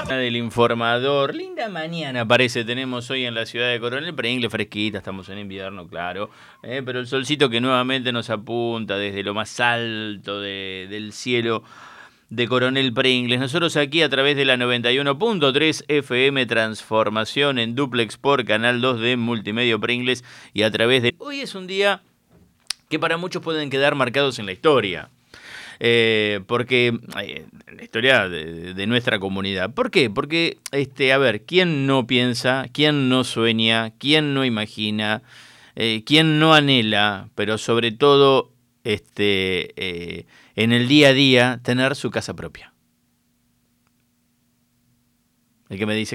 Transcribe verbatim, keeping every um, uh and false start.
Del informador, linda mañana parece, tenemos hoy en la ciudad de Coronel Pringles, fresquita, estamos en invierno, claro, eh, pero el solcito que nuevamente nos apunta desde lo más alto de, del cielo de Coronel Pringles. Nosotros aquí a través de la noventa y uno punto tres F M Transformación en Duplex por Canal dos de Multimedia Pringles y a través de... Hoy es un día que para muchos pueden quedar marcados en la historia. Eh, porque eh, la historia de, de nuestra comunidad. ¿Por qué? Porque, este, a ver, ¿quién no piensa, quién no sueña, quién no imagina, eh, quién no anhela, pero sobre todo, este, eh, en el día a día, tener su casa propia? El que me dice